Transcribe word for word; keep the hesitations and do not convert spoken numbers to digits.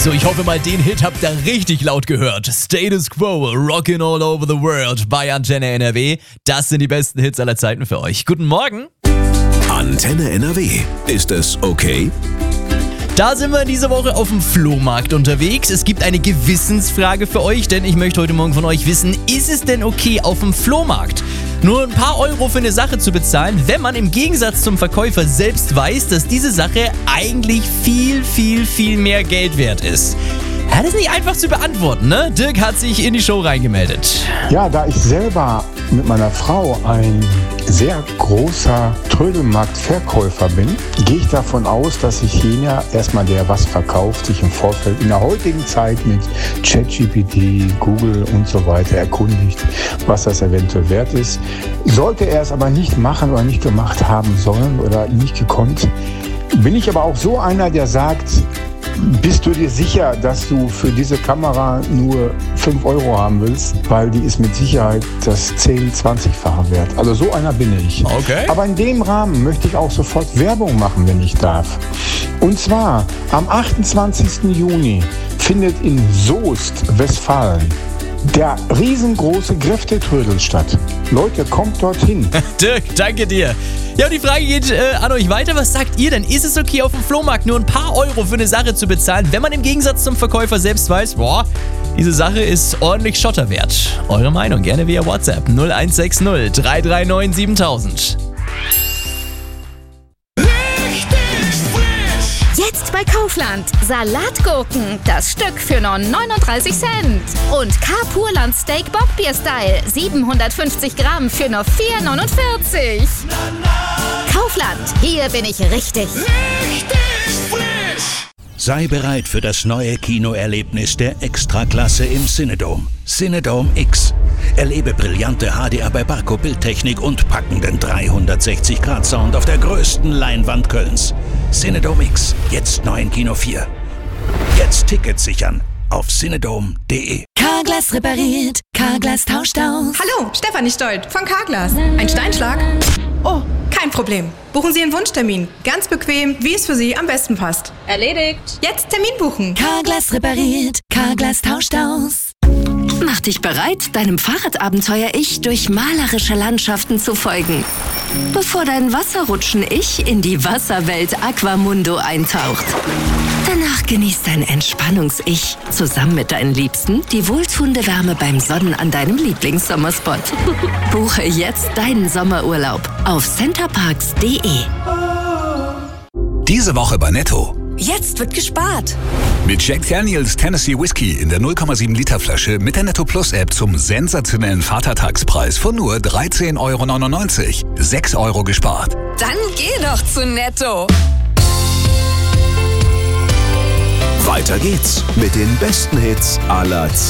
So, ich hoffe mal, den Hit habt ihr richtig laut gehört. Status Quo, Rockin' All Over the World bei Antenne N R W. Das sind die besten Hits aller Zeiten für euch. Guten Morgen. Antenne N R W. Ist es okay? Da sind wir diese Woche auf dem Flohmarkt unterwegs. Es gibt eine Gewissensfrage für euch, denn ich möchte heute Morgen von euch wissen, ist es denn okay auf dem Flohmarkt nur ein paar Euro für eine Sache zu bezahlen, wenn man im Gegensatz zum Verkäufer selbst weiß, dass diese Sache eigentlich viel, viel, viel mehr Geld wert ist? Ja, das ist nicht einfach zu beantworten, ne? Dirk hat sich in die Show reingemeldet. Ja, da ich selber mit meiner Frau ein sehr großer Trödelmarktverkäufer bin, gehe ich davon aus, dass sich jener erstmal, der was verkauft, sich im Vorfeld in der heutigen Zeit mit ChatGPT, Google und so weiter erkundigt, was das eventuell wert ist. Sollte er es aber nicht machen oder nicht gemacht haben sollen oder nicht gekonnt, bin ich aber auch so einer, der sagt, bist du dir sicher, dass du für diese Kamera nur fünf Euro haben willst? Weil die ist mit Sicherheit das zehn-, zwanzig-fache wert. Also so einer bin ich. Okay. Aber in dem Rahmen möchte ich auch sofort Werbung machen, wenn ich darf. Und zwar am achtundzwanzigsten Juni findet in Soest, Westfalen, der riesengroße Greftetrödel statt. Leute, kommt dorthin. Dirk, danke dir. Ja, und die Frage geht äh, an euch weiter. Was sagt ihr denn? Ist es okay, auf dem Flohmarkt nur ein paar Euro für eine Sache zu bezahlen, wenn man im Gegensatz zum Verkäufer selbst weiß, boah, diese Sache ist ordentlich Schotter wert? Eure Meinung gerne via WhatsApp null eins sechs null drei drei neun siebentausend. Jetzt bei Kaufland. Salatgurken, das Stück für nur neununddreißig Cent. Und K-Purland Steak Bockbier Style, siebenhundertfünfzig Gramm für nur vier neunundvierzig. Kaufland, hier bin ich richtig. Richtig frisch. Sei bereit für das neue Kinoerlebnis der Extraklasse im Cinedome. Cinedome X. Erlebe brillante H D R bei Barco Bildtechnik und packenden dreihundertsechzig Grad Sound auf der größten Leinwand Kölns. Cinedome X, jetzt neu in Kino vier. Jetzt Tickets sichern auf cinedome punkt de. Carglass repariert, Carglass tauscht aus. Hallo, Stefanie Stolt von Carglass. Ein Steinschlag? Oh, kein Problem. Buchen Sie Ihren Wunschtermin. Ganz bequem, wie es für Sie am besten passt. Erledigt. Jetzt Termin buchen. Carglass repariert, Carglass tauscht aus. Mach dich bereit, deinem Fahrradabenteuer-Ich durch malerische Landschaften zu folgen. Bevor dein Wasserrutschen-Ich in die Wasserwelt Aquamundo eintaucht. Danach genießt dein Entspannungs-Ich zusammen mit deinen Liebsten die wohltuende Wärme beim Sonnen an deinem Lieblingssommerspot. Buche jetzt deinen Sommerurlaub auf centerparks punkt de. Diese Woche bei Netto. Jetzt wird gespart. Mit Jack Daniels Tennessee Whiskey in der null Komma sieben Liter Flasche mit der Netto Plus App zum sensationellen Vatertagspreis von nur dreizehn Euro neunundneunzig. sechs Euro gespart. Dann geh doch zu Netto. Weiter geht's mit den besten Hits aller Zeiten.